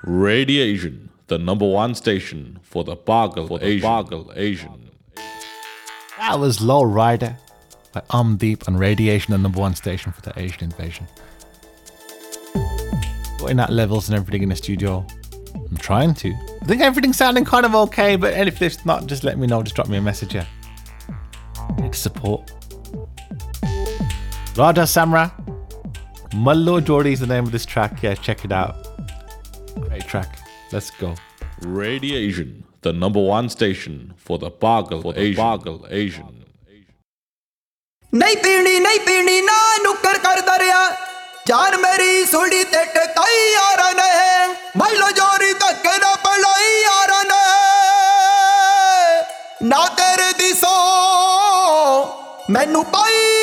Radiation, the number one station for the Pagal Asian. That was Low Rider by Omdeep on Radiation, the number one station for the Asian invasion. Putting out levels and everything in the studio. I'm trying to. I think everything's sounding kind of okay, but if it's not, just let me know. Just drop me a message here. Need support. Raja Samra. Mallo Jodi is the name of this track. Yeah, check it out. Great track. Let's go. Radiation, the number one station for the Pagal Asian. नहीं पीनी ना नुक्कर कर दरिया जान मेरी सोड़ी ते टकाई यारा ने माइलो जोरी तक ना पलाई यारा ने ना कर दिसो मैनू पाई